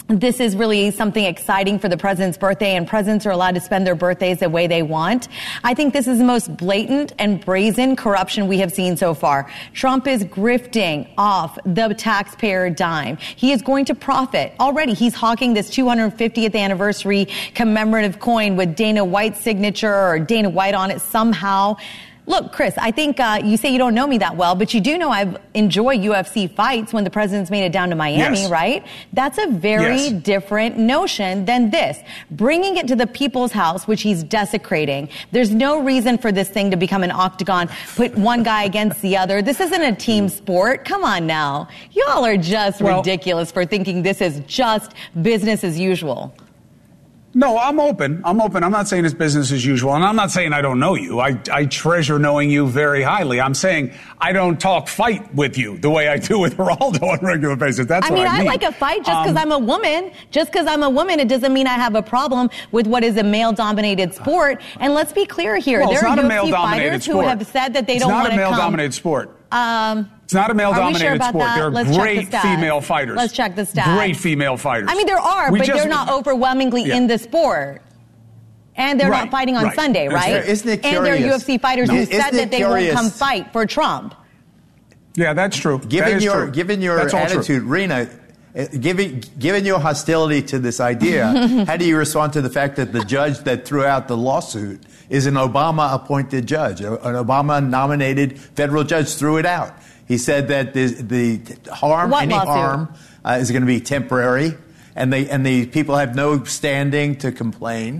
this is really something exciting for the president's birthday, and presidents are allowed to spend their birthdays the way they want. I think this is the most blatant and brazen corruption we have seen so far. Trump is grifting off the taxpayer dime. He is going to profit. Already, he's hawking this 250th anniversary commemorative coin with Dana White's signature or Dana White on it somehow. Look, Chris, I think you say you don't know me that well, but you do know I enjoy UFC fights when the president's made it down to Miami, yes. right? That's a very different notion than this. Bringing it to the people's house, which he's desecrating. There's no reason for this thing to become an octagon, put one guy against the other. This isn't a team sport. Come on now. Y'all are just ridiculous for thinking this is just business as usual. No, I'm open. I'm not saying it's business as usual. And I'm not saying I don't know you. I treasure knowing you very highly. I'm saying I don't talk fight with you the way I do with Geraldo on a regular basis. That's what I mean. I like a fight just because I'm a woman. Just because I'm a woman, it doesn't mean I have a problem with what is a male-dominated sport. And let's be clear here. Well, there are UFC fighters who have said that they don't want to come. It's not a male-dominated sport. It's not a male-dominated sport. There are great female fighters. Let's check the stats. Great female fighters. I mean, there are, but they're not overwhelmingly in the sport. And they're not fighting on Sunday, right? Isn't it curious? And there are UFC fighters who said that they won't come fight for Trump. Yeah, that's true. Given your attitude, Rena, given your hostility to this idea, how do you respond to the fact that the judge that threw out the lawsuit is an Obama-appointed judge, an Obama-nominated federal judge threw it out? He said that the harm is going to be temporary, and the people have no standing to complain.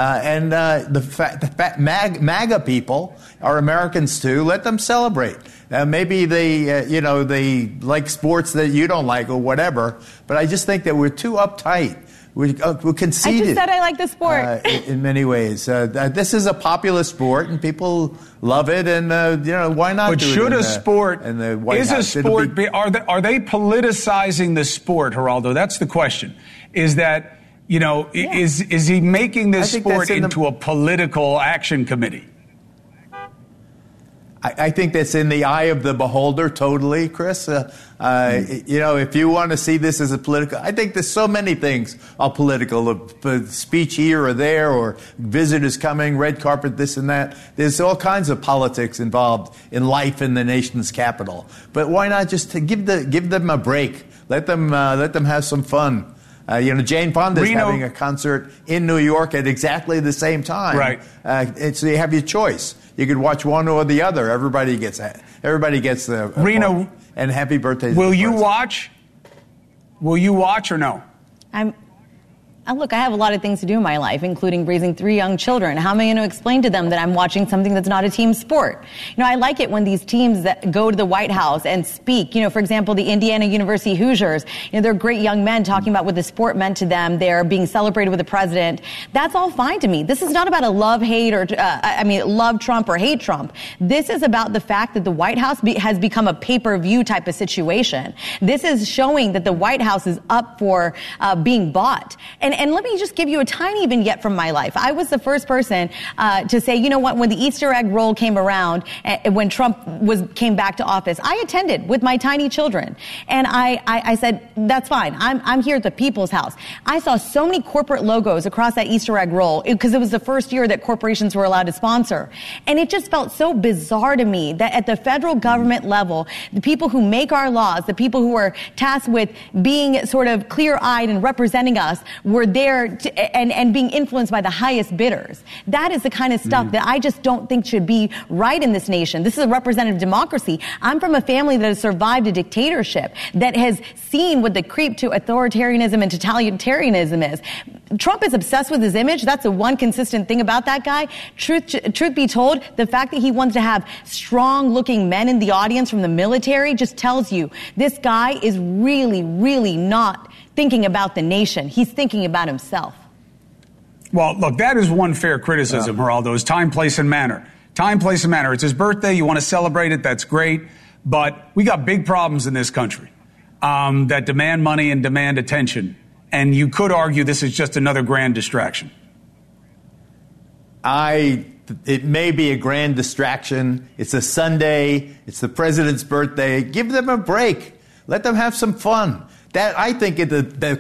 The MAGA people are Americans too. Let them celebrate. Maybe they like sports that you don't like or whatever. But I just think that we're too uptight. We're conceited. I just said I like the sport. In many ways, this is a popular sport, and people love it. And why not? But should a sport are they politicizing the sport, Geraldo? That's the question. Is that is he making this sport into a political action committee? I think that's in the eye of the beholder, totally, Chris. If you want to see this as a political, I think there's so many things are political. A speech here or there, or visitors coming, red carpet, this and that. There's all kinds of politics involved in life in the nation's capital. But why not just to give them a break? Let them have some fun. Jane Fonda's having a concert in New York at exactly the same time. Right. So you have your choice. You could watch one or the other. Everybody gets the Reno, and happy birthday. Will you watch? Will you watch or no? Look, I have a lot of things to do in my life, including raising 3 young children. How am I going to explain to them that I'm watching something that's not a team sport? I like it when these teams that go to the White House and speak. For example, the Indiana University Hoosiers. They're great young men talking about what the sport meant to them. They're being celebrated with the president. That's all fine to me. This is not about a love-hate or, love Trump or hate Trump. This is about the fact that the White House has become a pay-per-view type of situation. This is showing that the White House is up for being bought. And let me just give you a tiny vignette from my life. I was the first person to say, you know what, when the Easter egg roll came around, when Trump came back to office, I attended with my tiny children. And I said, that's fine. I'm here at the People's House. I saw so many corporate logos across that Easter egg roll because it was the first year that corporations were allowed to sponsor. And it just felt so bizarre to me that at the federal government level, the people who make our laws, the people who are tasked with being sort of clear-eyed and representing us were there and being influenced by the highest bidders. That is the kind of stuff that I just don't think should be right in this nation. This is a representative democracy. I'm from a family that has survived a dictatorship, that has seen what the creep to authoritarianism and totalitarianism is. Trump is obsessed with his image. That's the one consistent thing about that guy. Truth be told, the fact that he wants to have strong-looking men in the audience from the military just tells you this guy is really, really not thinking about the nation. He's thinking about himself. Well, look, that is one fair criticism, Geraldo, is time, place, and manner. Time, place, and manner. It's his birthday. You want to celebrate it. That's great. But we got big problems in this country that demand money and demand attention. And you could argue this is just another grand distraction. It may be a grand distraction. It's a Sunday. It's the president's birthday. Give them a break. Let them have some fun. That I think the